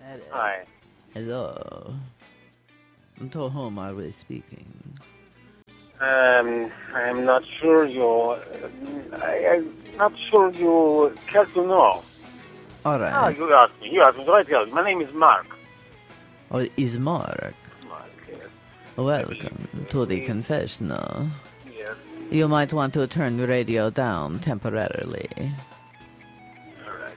Hi. Hello. To whom are we speaking? I'm not sure I'm not sure you care to know. All right. You asked me. So I tell you. My name is Mark. Oh, is Mark. Mark, yes. Welcome to the confessional. Yes. You might want to turn the radio down temporarily. All right.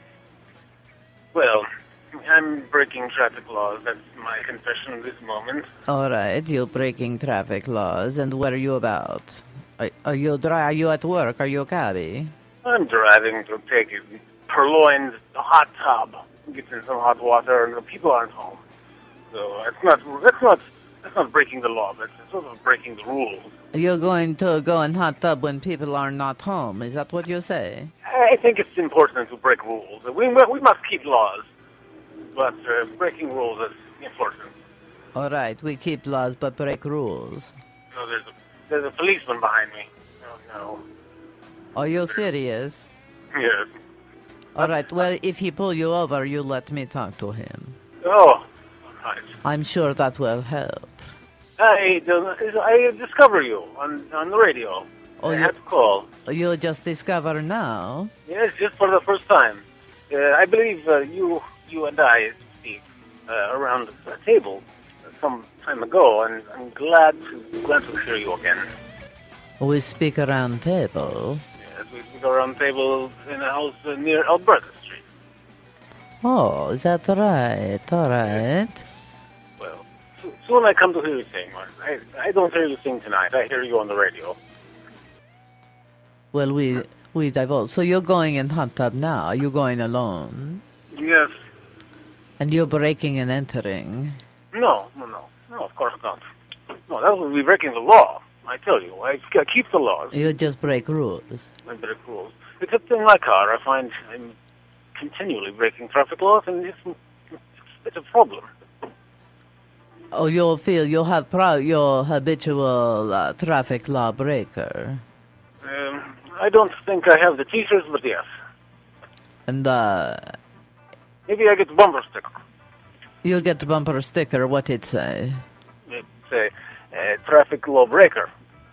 Well, I'm breaking traffic laws. That's my confession at this moment. All right, you're breaking traffic laws, and what are you about? Are you at work? Are you a cabbie? I'm driving to take a purloined hot tub, get in some hot water, and the people aren't home. So that's not breaking the law. That's sort of breaking the rules. You're going to go in hot tub when people are not home. Is that what you say? I think it's important to break rules. We must keep laws, but breaking rules is important. All right, we keep laws but break rules. So there's a policeman behind me. Oh no. Are you serious? Yes. All right, well, if he pull you over, you let me talk to him. Oh, right. I'm sure that will help. I discover you on the radio. Oh, I had to call. You just discover now? Yes, just for the first time. I believe you and I speak around a table some time ago, and I'm glad to hear you again. We speak around table. Yes, we speak around table in a house near Alberta Street. Oh, is that right? All right. Well, soon I come to hear you sing. I don't hear you sing tonight. I hear you on the radio. Well, we divulge. So you're going in hot tub now. Are you going alone? Yes. And you're breaking and entering. No, of course not. No, that would be breaking the law. I tell you, I keep the laws. You just break rules. I break rules. Except in my car, I find I'm continually breaking traffic laws, and it's a problem. Oh, you'll feel you'll have your habitual traffic law breaker. I don't think I have the T-shirts, but yes. And maybe I get the bumper sticker. You'll get the bumper sticker. What it say? It's a traffic law breaker.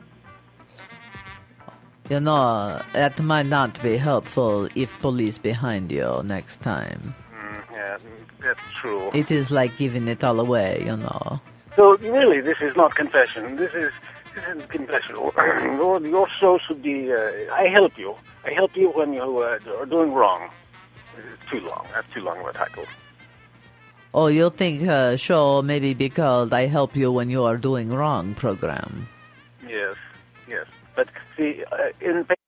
You know, that might not be helpful if police behind you next time. Yeah, that's true. It is like giving it all away, you know. So, really, this is not confession. This is confession. Your show should be, I help you. I help you when you are doing wrong. It's too long. That's too long of a title. Oh, you think show maybe be called I Help You When You Are Doing Wrong program? Yes. But, see, in